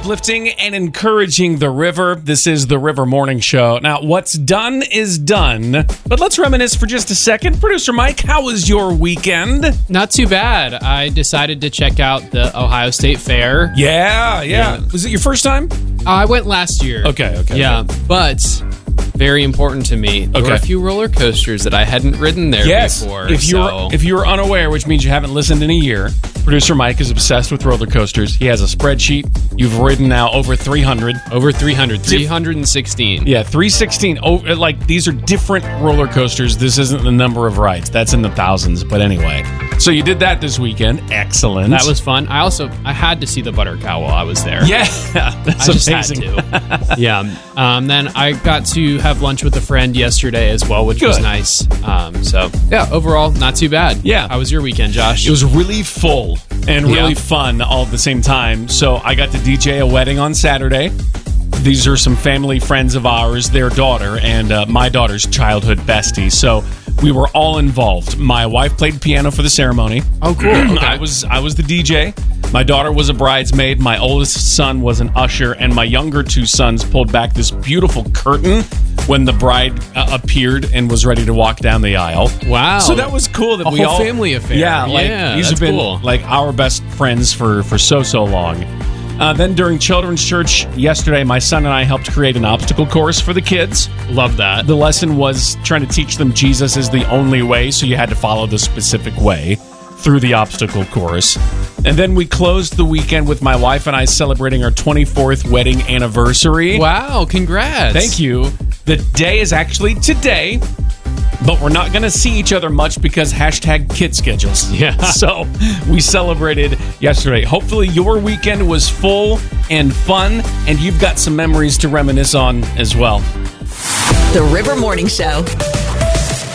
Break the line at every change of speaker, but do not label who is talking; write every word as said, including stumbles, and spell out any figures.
uplifting and encouraging the river. This is the River Morning Show. Now, what's done is done, but let's reminisce for just a second. Producer Mike, how was your weekend?
Not too bad. I decided to check out the Ohio State Fair.
Yeah, yeah.
Yeah.
Was it your first time?
I went last year.
Okay, okay.
Yeah, but very important to me. There
Okay.
were a few roller coasters that I hadn't ridden there
Yes.
before.
If you're
so-
if you were unaware, which means you haven't listened in a year, producer Mike is obsessed with roller coasters. He has a spreadsheet. You've ridden now over three hundred.
over three hundred, three hundred sixteen.
Yeah, three sixteen. Oh, like these are different roller coasters. This isn't the number of rides. That's in the thousands. But anyway, so you did that this weekend. Excellent.
That was fun. I also I had to see the butter cow while I was there.
yeah. That's
I just
amazing.
had to. yeah. Um, then I got to have lunch with a friend yesterday as well, which was
Good.
nice. Um, so yeah, overall not too bad.
Yeah.
How was your weekend, Josh?
It was really full and really
Yeah.
fun all at the same time. So I got to D J a wedding on Saturday. These are some family friends of ours, their daughter, and uh, my daughter's childhood bestie. So we were all involved. My wife played piano for the ceremony.
Oh, cool. Okay.
I was I was the D J. My daughter was a bridesmaid. My oldest son was an usher, and my younger two sons pulled back this beautiful curtain when the bride uh, appeared and was ready to walk down the aisle.
Wow.
So that was cool that
A
we
whole
all
family affair.
Yeah, like
Yeah,
these have
that's
been
cool.
like our best friends for for so so long. Uh, then during children's church yesterday, my son and I helped create an obstacle course for the kids.
Love that.
The lesson was trying to teach them Jesus is the only way, so you had to follow the specific way through the obstacle course. And then we closed the weekend with my wife and I celebrating our twenty-fourth wedding anniversary.
Wow, congrats.
Thank you. The day is actually today, but we're not going to see each other much because hashtag kid schedules.
Yeah.
So we celebrated yesterday. Hopefully your weekend was full and fun, and you've got some memories to reminisce on as well.
The River Morning Show.